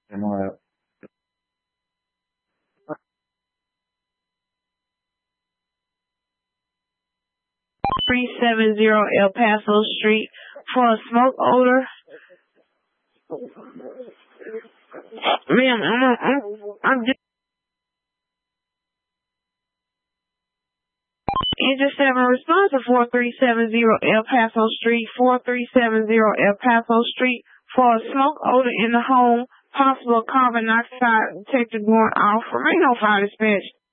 Am I? 370 El Paso Street for a smoke odor. Ma'am, I'm just intercept and response to 4370 El Paso Street, 4370 El Paso Street for a smoke odor in the home, possible carbon monoxide detector going off. Remain on file dispatch.